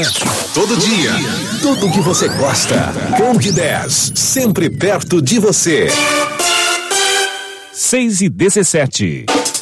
Todo dia. Tudo que você gosta. Candidez, sempre perto de você. 6:17.